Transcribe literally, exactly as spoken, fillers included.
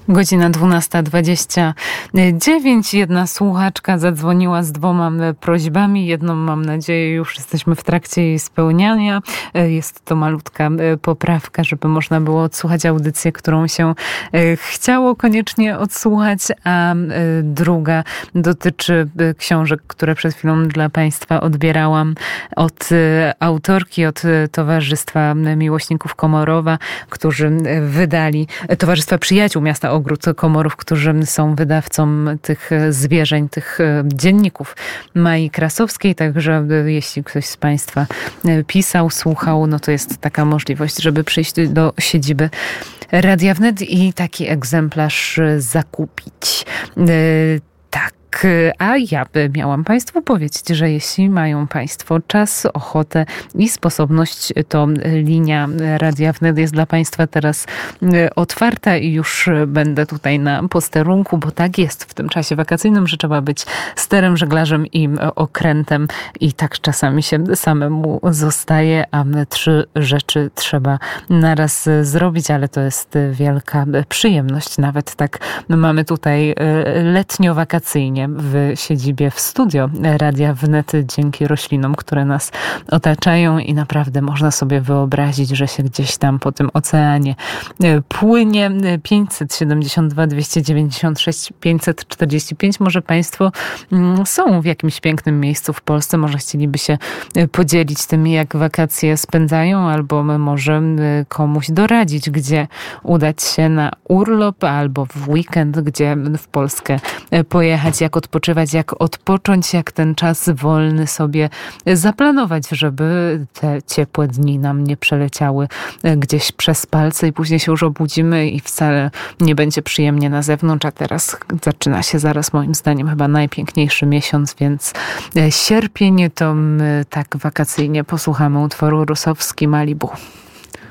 Godzina dwunasta dwadzieścia dziewięć. Jedna słuchaczka zadzwoniła z dwoma prośbami. Jedną, mam nadzieję, już jesteśmy w trakcie jej spełniania. Jest to malutka poprawka, żeby można było odsłuchać audycję, którą się chciało koniecznie odsłuchać, a druga dotyczy książek, które przed chwilą dla Państwa odbierałam od autorki, od Towarzystwa Miłośników Komorowa, którzy wydali, Towarzystwa Przyjaciół Miasta Ogród Komorów, którzy są wydawcą tych zwierzeń, tych dzienników Mai Krasowskiej. Także jeśli ktoś z Państwa pisał, słuchał, no to jest taka możliwość, żeby przyjść do siedziby Radia Wnet i taki egzemplarz zakupić. Tak. A ja miałam Państwu powiedzieć, że jeśli mają Państwo czas, ochotę i sposobność, to linia Radia Wnet jest dla Państwa teraz otwarta i już będę tutaj na posterunku, bo tak jest w tym czasie wakacyjnym, że trzeba być sterem, żeglarzem i okrętem i tak czasami się samemu zostaje, a trzy rzeczy trzeba naraz zrobić, ale to jest wielka przyjemność. Nawet tak mamy tutaj letnio-wakacyjnie w siedzibie, w studio Radia Wnet, dzięki roślinom, które nas otaczają i naprawdę można sobie wyobrazić, że się gdzieś tam po tym oceanie płynie. pięćset siedemdziesiąt dwa dwieście dziewięćdziesiąt sześć pięćset czterdzieści pięć. Może Państwo są w jakimś pięknym miejscu w Polsce, może chcieliby się podzielić tym, jak wakacje spędzają, albo może komuś doradzić, gdzie udać się na urlop, albo w weekend, gdzie w Polskę pojechać, jak odpoczywać, jak odpocząć, jak ten czas wolny sobie zaplanować, żeby te ciepłe dni nam nie przeleciały gdzieś przez palce i później się już obudzimy i wcale nie będzie przyjemnie na zewnątrz, a teraz zaczyna się zaraz moim zdaniem chyba najpiękniejszy miesiąc, więc sierpień to my tak wakacyjnie posłuchamy utworu Rusowski Malibu.